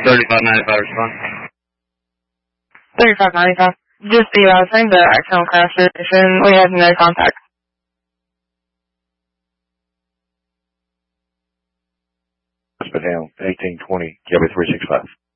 3595 respond. 3595. Just the same the accidental crash station. We have no contact. Down 1820, Kelly 365.